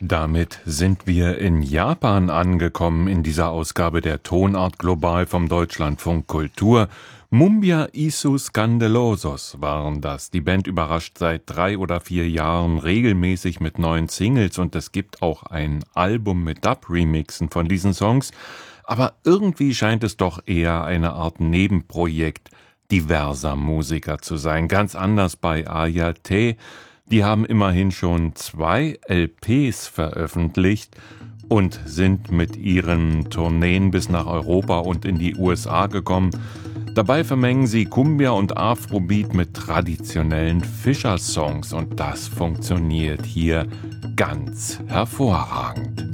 Damit sind wir in Japan angekommen in dieser Ausgabe der Tonart Global vom Deutschlandfunk Kultur. Mumbia Isu Scandalosos waren das. Die Band überrascht seit 3 oder 4 Jahren regelmäßig mit neuen Singles und es gibt auch ein Album mit Dub-Remixen von diesen Songs. Aber irgendwie scheint es doch eher eine Art Nebenprojekt diverser Musiker zu sein. Ganz anders bei Ayate. Die haben immerhin schon 2 LPs veröffentlicht und sind mit ihren Tourneen bis nach Europa und in die USA gekommen. Dabei vermengen sie Cumbia und Afrobeat mit traditionellen Fischer-Songs und das funktioniert hier ganz hervorragend.